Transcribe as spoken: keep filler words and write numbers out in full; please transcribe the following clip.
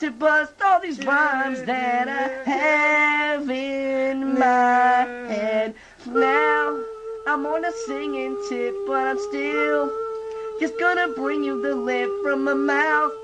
to bust all these rhymes that I have in my head. Now, I'm on a singing tip, but I'm still just gonna bring you the lip from my mouth.